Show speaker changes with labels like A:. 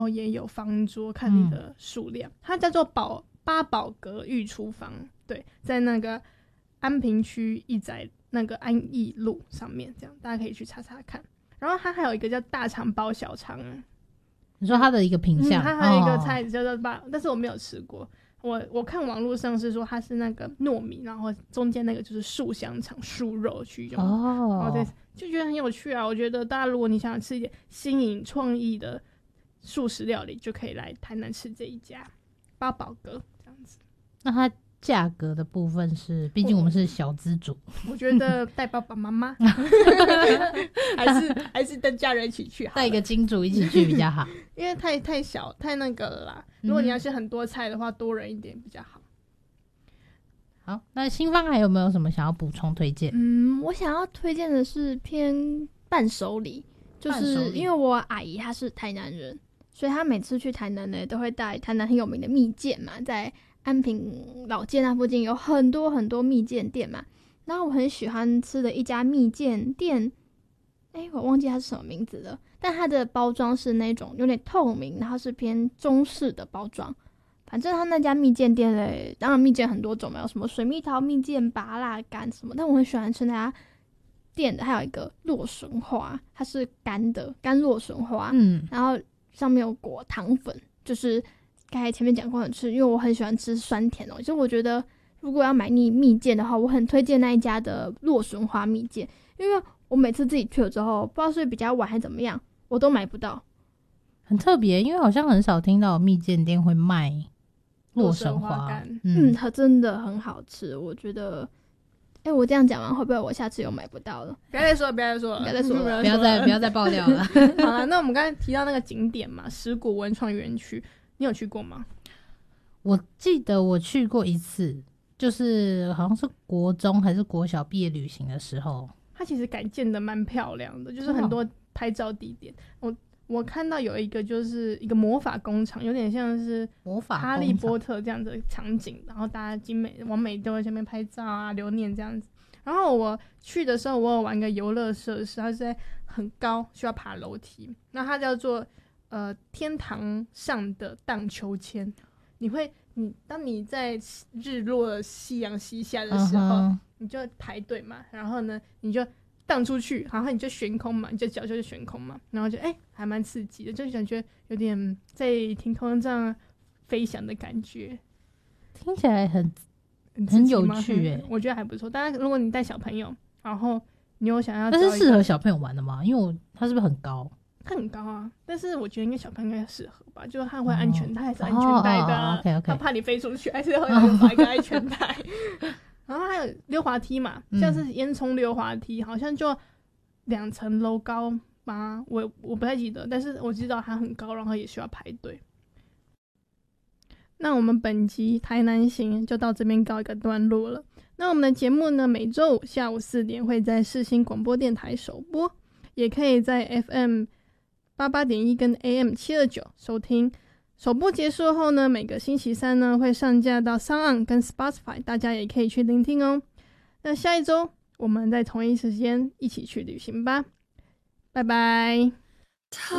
A: 也有方桌看你的数量，它叫做八宝阁御厨房，对，在那个安平区一宅那个安义路上面，这样大家可以去查查看。然后它还有一个叫大肠包小肠，
B: 你说它的一个品项，
A: 它还有一个菜叫做但是我没有吃过。我看网络上是说它是那个糯米，然后中间那个就是素香肠、素肉去用对，就觉得很有趣啊。我觉得大家如果你想吃一点新颖创意的素食料理，就可以来台南吃这一家八宝阁这样子。
B: 那它价格的部分是，毕竟我们是小资主，
A: 我觉得带爸爸妈妈还是跟家人一起去好了，
B: 带一个金主一起去比较好。
A: 因为太小太那个了啦。如果你要是很多菜的话，多人一点比较好。
B: 好，那新芳还有没有什么想要补充推荐？
C: 我想要推荐的是偏伴手礼，就是因为我阿姨她是台南人，所以她每次去台南呢，都会带台南很有名的蜜饯嘛，在安平老街那附近有很多很多蜜饯店嘛。然后我很喜欢吃的一家蜜饯店，我忘记它是什么名字了，但它的包装是那种有点透明，然后是偏中式的包装。反正他那家蜜饯店嘞，当然蜜饯很多种嘛，有什么水蜜桃蜜饯、芭乐干什么，但我很喜欢吃那家店的，还有一个洛神花，它是干的干洛神花，然后上面有裹糖粉，就是刚才前面讲过很吃，因为我很喜欢吃酸甜哦，所以我觉得如果要买蜜饯的话，我很推荐那一家的洛神花蜜饯，因为我每次自己去了之后，不知道是比较晚还是怎么样，我都买不到。
B: 很特别，因为好像很少听到蜜饯店会卖洛神花干，
C: 它真的很好吃，我觉得。我这样讲完会不会我下次又买不到了？
A: 不要再说了，不要
B: 再爆料了。
A: 好了，那我们刚才提到那个景点嘛，石鼓文创园区，你有去过吗？
B: 我记得我去过一次，就是好像是国中还是国小毕业旅行的时候。
A: 它其实改建的蛮漂亮的，就是很多拍照地点。我看到有一个就是一个魔法工厂，有点像是哈利波特这样的场景，然后大家往美都在下面拍照啊留念这样子。然后我去的时候，我有玩个游乐设施，它是在很高需要爬楼梯，那它叫做天堂上的荡秋千。当你在日落夕阳西下的时候，你就排队嘛，然后呢你就荡出去，然后你就悬空嘛，你就脚就悬空嘛，然后就还蛮刺激的，就感觉有点在天空上飞翔的感觉，
B: 听起来很有趣
A: 我觉得还不错。当然如果你带小朋友，然后你有想要，
B: 但是适合小朋友玩的吗？因为它是不是很高？
A: 它很高啊，但是我觉得应该小朋友应该适合吧，就是它会安全，它还是安全带的，它怕你飞出去，还是会绑一个安全带。然后还有溜滑梯嘛，像是烟囱溜滑梯，好像就2层楼高吗？我不太记得，但是我知道它很高，然后也需要排队。那我们本集台南行就到这边告一个段落了。那我们的节目呢，每周五下午4点会在世新广播电台首播，也可以在 FM 88.1跟 AM 729收听。首播结束后呢，每个星期三呢会上架到 SoundOn 跟 Spotify， 大家也可以去聆听哦。那下一周我们在同一时间一起去旅行吧，拜拜。